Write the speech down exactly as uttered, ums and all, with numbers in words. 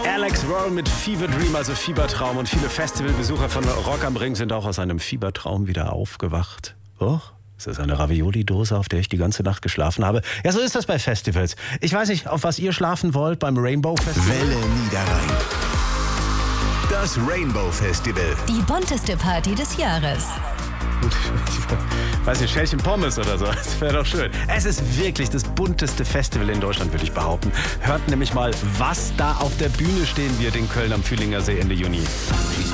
Alex Roll mit Fever Dream, also Fiebertraum. Und viele Festivalbesucher von Rock am Ring sind auch aus einem Fiebertraum wieder aufgewacht. Oh, ist das eine Ravioli-Dose, auf der ich die ganze Nacht geschlafen habe? Ja, so ist das bei Festivals. Ich weiß nicht, auf was ihr schlafen wollt beim Rainbow Festival. Welle Niederrhein. Das Rainbow Festival. Die bunteste Party des Jahres. Ich weiß nicht, Schälchen Pommes oder so. Das wäre doch schön. Es ist wirklich das bunteste Festival in Deutschland, würde ich behaupten. Hört nämlich mal, was da auf der Bühne stehen wird in Köln am Fühlinger See Ende Juni.